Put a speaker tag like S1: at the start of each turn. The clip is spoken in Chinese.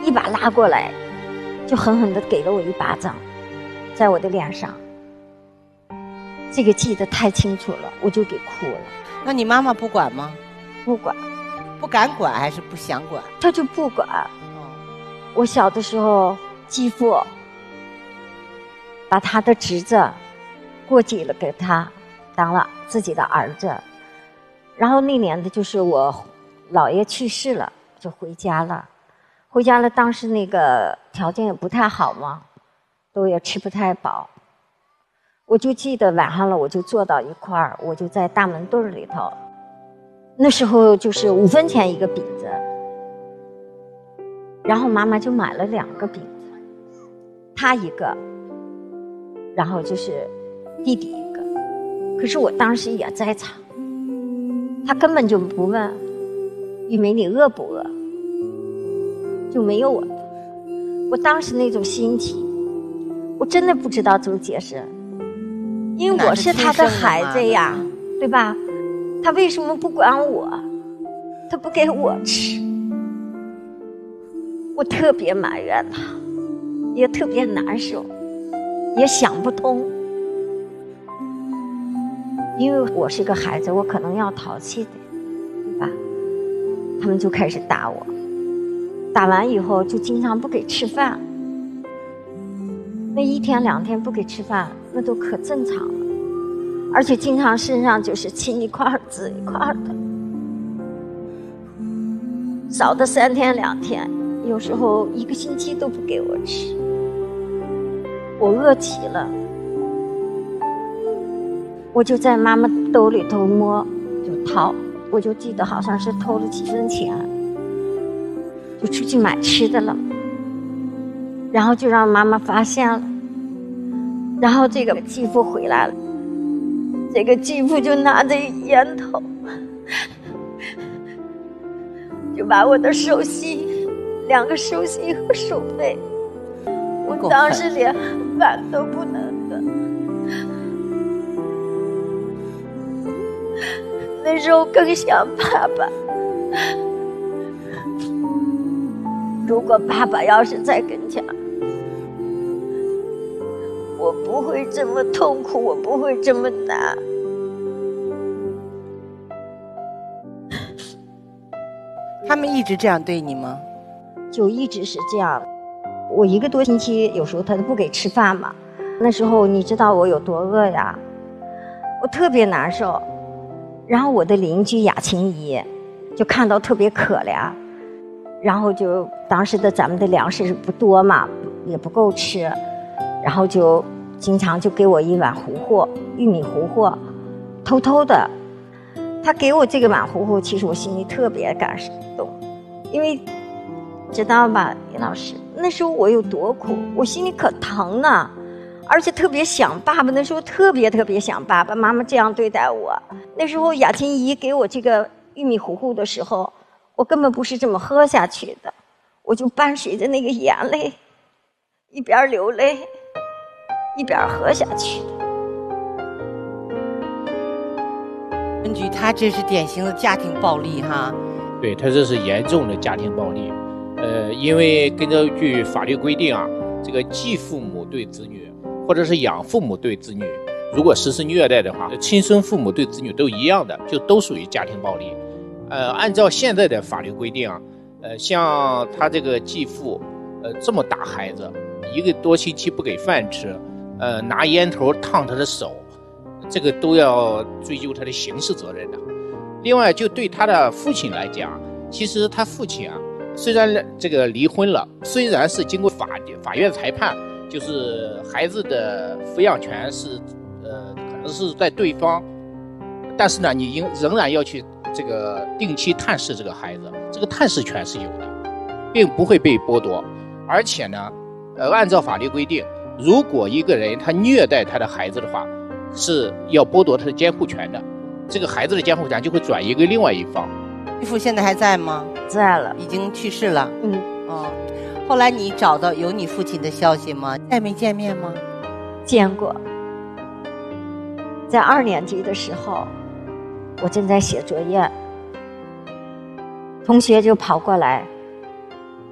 S1: 一把拉过来，就狠狠地给了我一巴掌，在我的脸上。这个记得太清楚了，我就给哭了。
S2: 那你妈妈不管吗？
S1: 不管。
S2: 不敢管还是不想管？
S1: 她就不管。我小的时候，继父把他的侄子过继了给他，当了自己的儿子。然后那年的就是我姥爷去世了，就回家了。回家了，当时那个条件也不太好嘛，都也吃不太饱。我就记得晚上了，我就坐到一块儿，我就在大门墩里头。那时候就是5分钱一个饼子，然后妈妈就买了2个饼子，她一个，然后就是弟弟一个。可是我当时也在场，她根本就不问玉梅你饿不饿，就没有我的。我当时那种心情，我真的不知道怎么解释。因为我是他的孩子呀，对吧？他为什么不管我？他不给我吃，我特别埋怨他，也特别难受，也想不通。因为我是个孩子，我可能要淘气的，对吧？他们就开始打我，打完以后就经常不给吃饭，那1天2天不给吃饭，那都可正常了。而且经常身上就是青一块紫一块的，少的3天2天，有时候1个星期都不给我吃，我饿极了，我就在妈妈兜里头摸，就掏，我就记得好像是偷了几分钱，就出去买吃的了，然后就让妈妈发现了，然后这个继父回来了。这个继父就拿着烟头，就把我的手心，2个手心和手背，我当时连饭都不能的。那时候更想爸爸，如果爸爸要是在跟前，我不会这么痛苦，我不会这么难。
S2: 他们一直这样对你吗？
S1: 就一直是这样。我1个多星期，有时候他都不给吃饭嘛。那时候你知道我有多饿呀？我特别难受。然后我的邻居雅琴姨就看到特别可怜，然后就当时的咱们的粮食不多嘛，也不够吃。然后就经常就给我1碗糊糊，玉米糊糊，偷偷的。他给我这个碗糊糊，其实我心里特别感动，因为知道吧，李老师，那时候我有多苦，我心里可疼呢，而且特别想爸爸。那时候特别想爸爸，妈妈这样对待我。那时候雅琴姨给我这个玉米糊糊的时候，我根本不是这么喝下去的，我就伴随着那个眼泪，一边流泪一边喝下去的。
S2: 根据他这是典型的家庭暴力哈。
S3: 对，他这是严重的家庭暴力。因为根据法律规定啊，这个继父母对子女，或者是养父母对子女，如果实施虐待的话，亲生父母对子女都一样的，就都属于家庭暴力。按照现在的法律规定啊，像他这个继父，这么打孩子，1个多星期不给饭吃，拿烟头烫他的手，这个都要追究他的刑事责任的。另外，就对他的父亲来讲，其实他父亲啊，虽然这个离婚了，虽然是经过法院裁判，就是孩子的抚养权是可能是在对方，但是呢，你仍然要去这个定期探视这个孩子，这个探视权是有的，并不会被剥夺。而且呢，按照法律规定，如果一个人他虐待他的孩子的话，是要剥夺他的监护权的，这个孩子的监护权就会转移给另外一方。
S2: 继父现在还在吗？
S1: 在了，
S2: 已经去世了。
S1: 哦，
S2: 后来你找到有你父亲的消息吗？再没见面吗？
S1: 见过，在2年级的时候，我正在写作业，同学就跑过来